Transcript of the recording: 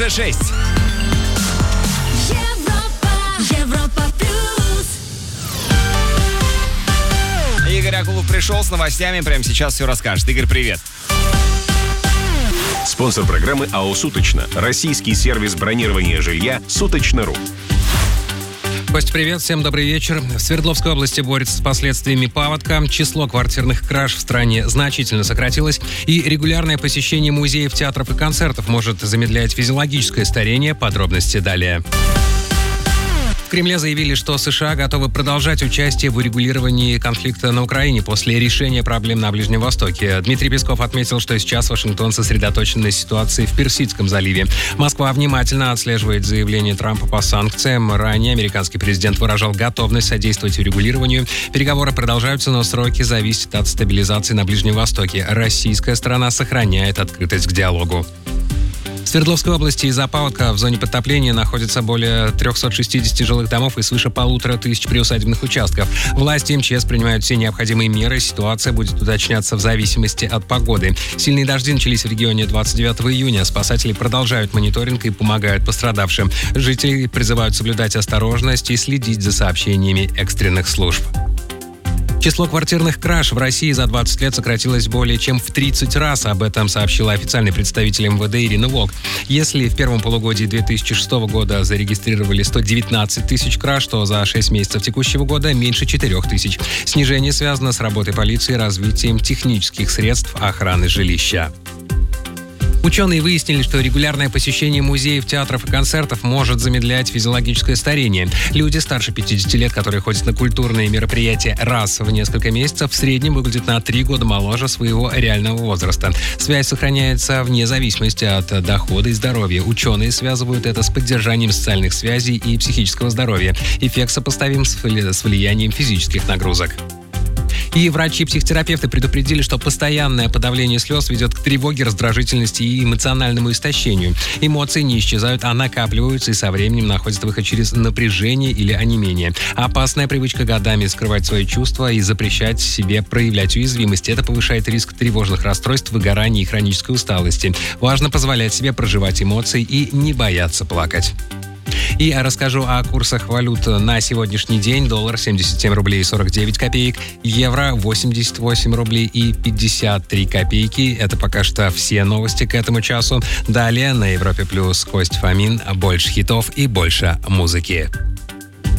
уже 6. Европа плюс. Игорь Акулов пришел с новостями, прямо сейчас все расскажет. Игорь, привет. Спонсор программы АО «Суточно». Российский сервис бронирования жилья «Суточно.ру». Кость, привет, всем добрый вечер. В Свердловской области борется с последствиями паводка. Число квартирных краж в стране значительно сократилось. И регулярное посещение музеев, театров и концертов может замедлять физиологическое старение. Подробности далее. В Кремле заявили, что США готовы продолжать участие в урегулировании конфликта на Украине после решения проблем на Ближнем Востоке. Дмитрий Песков отметил, что сейчас Вашингтон сосредоточен на ситуации в Персидском заливе. Москва внимательно отслеживает заявление Трампа по санкциям. Ранее американский президент выражал готовность содействовать урегулированию. Переговоры продолжаются, но сроки зависят от стабилизации на Ближнем Востоке. Российская сторона сохраняет открытость к диалогу. В Свердловской области из-за паводка в зоне подтопления находится более 360 жилых домов и свыше 1500 приусадебных участков. Власти МЧС принимают все необходимые меры. Ситуация будет уточняться в зависимости от погоды. Сильные дожди начались в регионе 29 июня. Спасатели продолжают мониторинг и помогают пострадавшим. Жители призывают соблюдать осторожность и следить за сообщениями экстренных служб. Число квартирных краж в России за 20 лет сократилось более чем в 30 раз. Об этом сообщила официальный представитель МВД Ирина Волк. Если в первом полугодии 2006 года зарегистрировали 119 тысяч краж, то за 6 месяцев текущего года меньше 4 тысяч. Снижение связано с работой полиции и развитием технических средств охраны жилища. Ученые выяснили, что регулярное посещение музеев, театров и концертов может замедлять физиологическое старение. Люди старше 50 лет, которые ходят на культурные мероприятия раз в несколько месяцев, в среднем выглядят на 3 года моложе своего реального возраста. Связь сохраняется вне зависимости от дохода и здоровья. Ученые связывают это с поддержанием социальных связей и психического здоровья. Эффект сопоставим с влиянием физических нагрузок. И врачи-психотерапевты предупредили, что постоянное подавление слез ведет к тревоге, раздражительности и эмоциональному истощению. Эмоции не исчезают, а накапливаются и со временем находят выход через напряжение или онемение. Опасная привычка годами скрывать свои чувства и запрещать себе проявлять уязвимость. Это повышает риск тревожных расстройств, выгорания и хронической усталости. Важно позволять себе проживать эмоции и не бояться плакать. И расскажу о курсах валют на сегодняшний день. Доллар 77 рублей 49 копеек, евро 88 рублей и 53 копейки. Это пока что все новости к этому часу. Далее на Европе Плюс Кость Фомин. Больше хитов и больше музыки.